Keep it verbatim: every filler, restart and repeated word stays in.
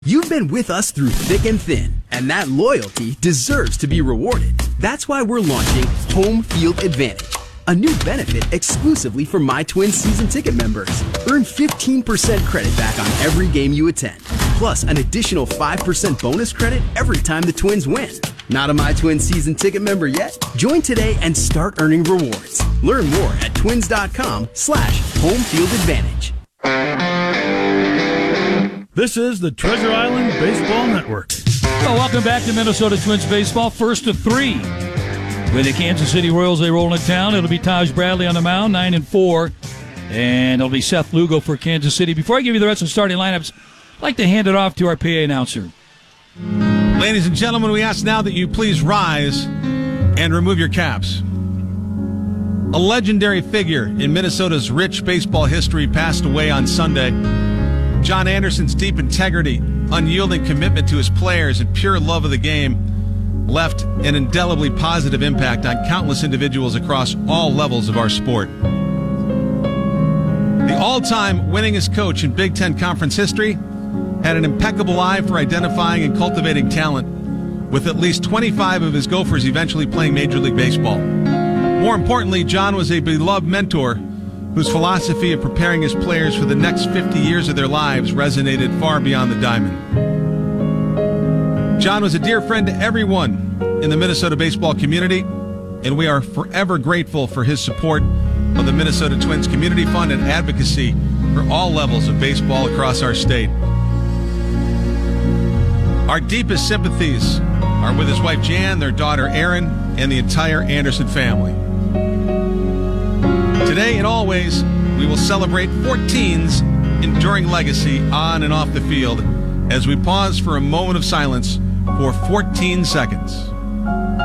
You've been with us through thick and thin, and that loyalty deserves to be rewarded. That's why we're launching Home Field Advantage, a new benefit exclusively for My Twins season ticket members. Earn fifteen percent credit back on every game you attend, plus an additional five percent bonus credit every time the Twins win. Not a My Twins season ticket member yet? Join today and start earning rewards. Learn more at twins.com slash home field advantage. This is the Treasure Island Baseball Network. Well, welcome back to Minnesota Twins baseball. First to three with the Kansas City Royals. They roll into town. It'll be Taj Bradley on the mound, nine and four, and it'll be Seth Lugo for Kansas City. Before I give you the rest of the starting lineups, I'd like to hand it off to our P A announcer. Ladies and gentlemen, we ask now that you please rise and remove your caps. A legendary figure in Minnesota's rich baseball history passed away on Sunday. John Anderson's deep integrity, unyielding commitment to his players, and pure love of the game left an indelibly positive impact on countless individuals across all levels of our sport. The all-time winningest coach in Big Ten Conference history had an impeccable eye for identifying and cultivating talent, with at least twenty-five of his Gophers eventually playing Major League Baseball. More importantly, John was a beloved mentor whose philosophy of preparing his players for the next fifty years of their lives resonated far beyond the diamond. John was a dear friend to everyone in the Minnesota baseball community, and we are forever grateful for his support of the Minnesota Twins Community Fund and advocacy for all levels of baseball across our state. Our deepest sympathies are with his wife Jan, their daughter Erin, and the entire Anderson family. Today and always, we will celebrate fourteen's enduring legacy on and off the field as we pause for a moment of silence for fourteen seconds.